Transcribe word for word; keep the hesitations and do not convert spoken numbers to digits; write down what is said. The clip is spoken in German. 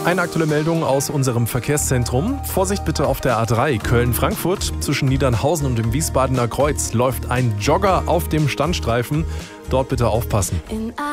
Eine aktuelle Meldung aus unserem Verkehrszentrum. Vorsicht bitte auf der A drei Köln-Frankfurt. Zwischen Niedernhausen und dem Wiesbadener Kreuz läuft ein Jogger auf dem Standstreifen. Dort bitte aufpassen. In